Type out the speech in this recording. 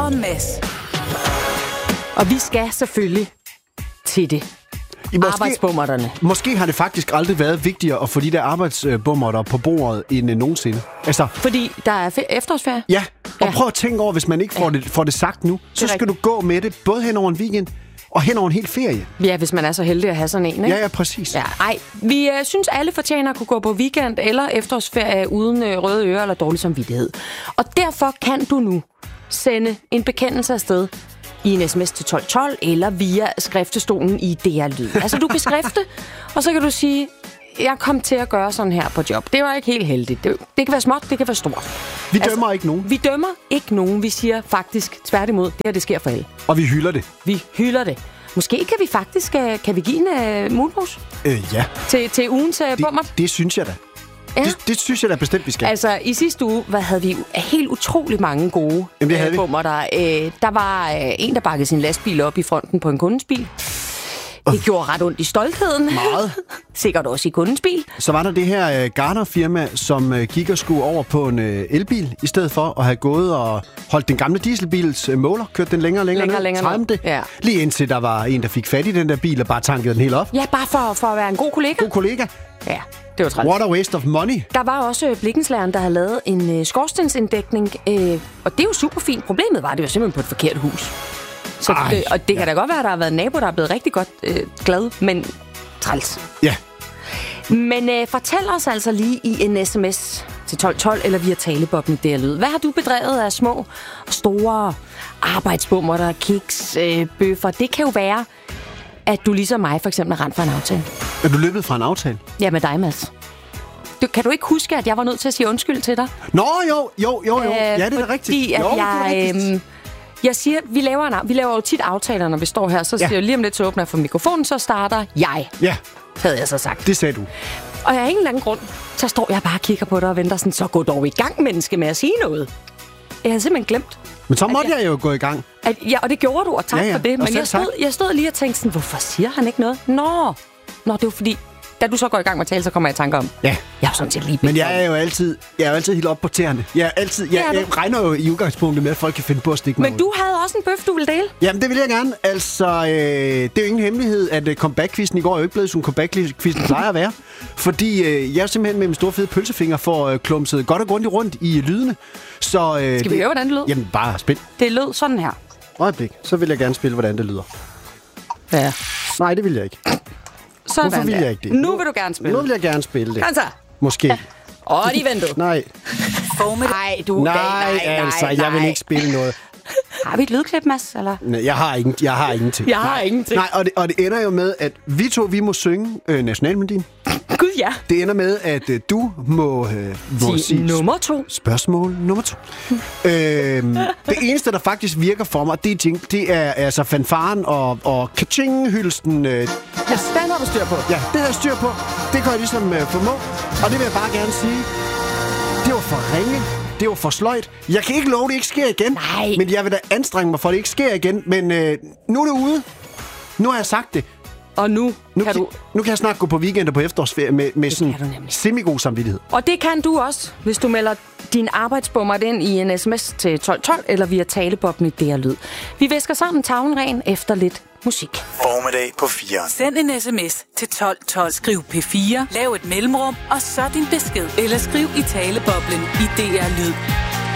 og Mads. Og vi skal selvfølgelig til det. Arbejdsbummerterne. Måske har det faktisk aldrig været vigtigere at få de der arbejdsbummerter på bordet end nogensinde. Altså, fordi der er efterårsferie? Ja, og prøv at tænke over, hvis man ikke får det sagt nu, så skal du gå med det både hen over en weekend og hen over en hel ferie. Ja, hvis man er så heldig at have sådan en, ikke? Ja, præcis. Ja, vi synes, alle fortjener at kunne gå på weekend eller efterårsferie uden røde ører eller dårlig samvittighed. Og derfor kan du nu sende en bekendelse afsted i en sms til 1212 eller via skriftestolen i DR Lyd. Altså, du kan skrifte, og så kan du sige, jeg kom til at gøre sådan her på job. Det var ikke helt heldigt. Det kan være småt, det kan være stort. Vi dømmer ikke nogen. Vi dømmer ikke nogen. Vi siger faktisk tværtimod, det her, det sker for alle. Og vi hylder det. Vi hylder det. Måske kan vi faktisk kan vi give en mulehus? Ja. Til ugens bummer? Det synes jeg da. Ja. Det synes jeg da bestemt, vi skal. Altså, i sidste uge havde vi helt utrolig mange gode bummer. Der var en, der bakkede sin lastbil op i fronten på en kundens bil. Det gjorde ret ondt i stoltheden. Meget. Sikkert også i kundens bil. Så var der det her Gartner-firma, som gik og skulle over på en elbil, i stedet for at have gået og holdt den gamle dieselbils måler, kørt den længere ned, det. Ja. Lige indtil der var en, der fik fat i den der bil og bare tankede den helt op. Ja, bare for at være en god kollega. God kollega. Ja, det var træt. What a waste of money. Der var også blikkenslageren, der havde lavet en skorstensinddækning, og det er jo super fint. Problemet var, at det var simpelthen på et forkert hus. Så og det kan da godt være, at der har været en nabo, der er blevet rigtig godt glad, men træls. Ja. Men fortæl os altså lige i en sms til 1212 eller via talebobben der lyd. Hvad har du bedrevet af små og store arbejdsbummer, der kiks, bøffer? Det kan jo være, at du ligesom mig for eksempel er rendt for en aftale. Er du løbet fra en aftale? Ja, med dig, Mads. Kan du ikke huske, at jeg var nødt til at sige undskyld til dig? Nå, jo. Ja, det er rigtigt. Jeg siger, vi laver jo tit aftaler, når vi står her. Så siger jeg lige om lidt, så åbner jeg for mikrofonen, så starter jeg. Ja. Havde jeg så sagt. Det sagde du. Og af en eller anden grund, så står jeg bare og kigger på dig og venter sådan, så gå dog i gang, menneske, med at sige noget. Jeg havde simpelthen glemt. Men så måtte jeg jo gå i gang. Og det gjorde du, og tak for det. Men jeg stod lige og tænkte sådan, hvorfor siger han ikke noget? Nå, det var fordi, da du så går i gang med at tale, så kommer jeg i tanke om. Ja. Jeg er sådan set lige men jeg er jo altid helt op på tæerne. Jeg regner jo i udgangspunktet med, at folk kan finde på at stikke mig. Men du havde også en bøf, du ville dele? Jamen, det vil jeg gerne. Altså, det er jo ingen hemmelighed, at comeback-quizzen i går er jo ikke blevet, som comeback-quizzen plejer at være. Fordi jeg simpelthen med min store fede pølsefinger får klumset godt og grundigt rundt i lydene. Så, skal vi høre, hvordan det lød? Jamen, bare spil. Det lød sådan her. Øjeblik, så vil jeg gerne spille, hvordan det lyder. Ja. Nej, det vil jeg ikke. Sådan. Hvorfor vil jeg ikke det? Nu vil du gerne spille. Nu vil jeg gerne spille det. Kom så. Måske. Ja. De venter. Nej. Nej, jeg vil ikke spille noget. Har vi et lydklip, Mads? Eller? Nej, jeg har ingenting. Nej, og det ender jo med, at vi må synge nationalmelodien. Gud, ja. Det ender med, at du må sige nummer 2. Spørgsmål nummer 2. Det eneste, der faktisk virker for mig, det er altså fanfaren og kaching-hylsten. Den har du styr på. Ja, det har jeg styr på. Det kan jeg ligesom formå. Og det vil jeg bare gerne sige. Det var for ringe. Det var for sløjt. Jeg kan ikke love, det ikke sker igen. Nej. Men jeg vil da anstrenge mig for, at det ikke sker igen. Men nu er det ude. Nu har jeg sagt det. Og nu kan jeg snart gå på weekend og på efterårsferie med sådan semi-god samvittighed. Og det kan du også, hvis du melder din arbejdsbummer ind i en sms til 1212 eller via talebobben i DR Lyd. Vi væsker sammen tavlen ren efter lidt musik. Formiddag på 4. Send en sms til 1212. Skriv P4, lav et mellemrum, og så din besked. Eller skriv i taleboblen i DR Lyd.